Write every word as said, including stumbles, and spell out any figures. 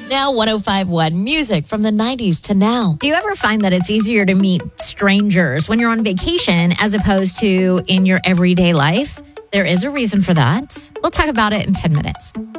Now one oh five point one music from the nineties to now. Do you ever find that it's easier to meet strangers when you're on vacation as opposed to in your everyday life? There is a reason for that. We'll talk about it in ten minutes.